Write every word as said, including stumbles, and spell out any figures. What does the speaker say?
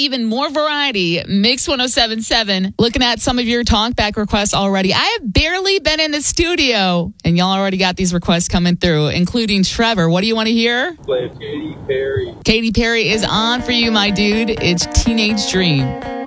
even more variety. Mix one oh seven point seven. Looking at some of your talkback requests already. I have barely been in the studio, and y'all already got these requests coming through, including Trevor. What do you want to hear? Play Katy Perry. Katy Perry is on for you, my dude. It's Teenage Dream.